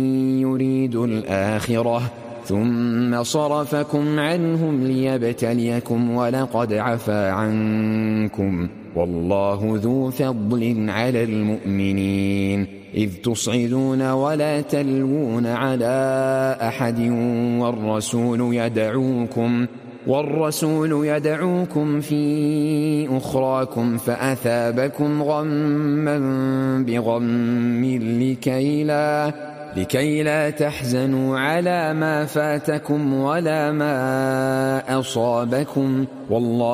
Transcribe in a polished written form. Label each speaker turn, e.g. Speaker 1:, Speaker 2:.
Speaker 1: يريد الآخرة ثم صرفكم عنهم ليبتليكم ولقد عفا عنكم والله ذو فضل على المؤمنين إذ تصعدون ولا تلوون على أحد والرسول يدعوكم في أخراكم فأثابكم غما بغم لكي لا تحزنوا على ما فاتكم ولا ما أصابكم والله